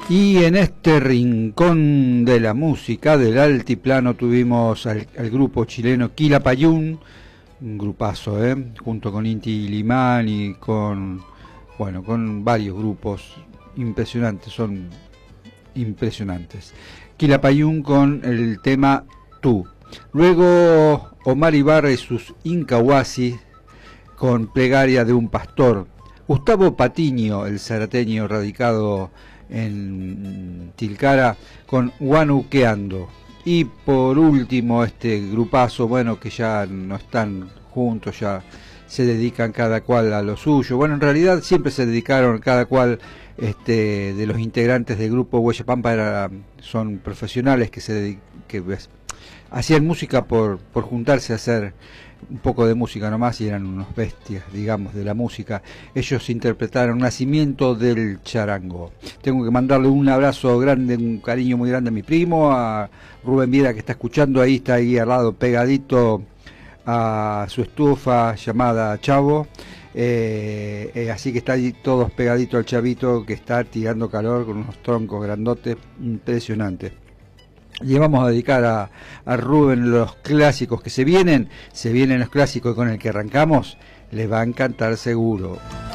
Y en este rincón de la música del altiplano tuvimos al grupo chileno Quilapayún, un grupazo, junto con Inti Limán y con varios grupos impresionantes, son impresionantes. Quilapayún con el tema Tú. Luego Omar Ibarra y sus Incahuasi con Plegaria de un Pastor. Gustavo Patiño, el zarateño radicado en Tilcara, con Guanuqueando. Y por último este grupazo, que ya no están juntos, ya se dedican cada cual a lo suyo. En realidad siempre se dedicaron cada cual, de los integrantes del grupo Huella Pampa son profesionales que hacían música por juntarse a hacer un poco de música nomás, y eran unos bestias, digamos, de la música. Ellos interpretaron Nacimiento del Charango. Tengo que mandarle un abrazo grande, un cariño muy grande a mi primo, a Rubén Viera, que está escuchando ahí, está ahí al lado, pegadito a su estufa llamada Chavo. Así que está ahí todos pegaditos al chavito, que está tirando calor con unos troncos grandotes impresionantes. Y vamos a dedicar a Rubén los clásicos que se vienen los clásicos con el que arrancamos, les va a encantar seguro.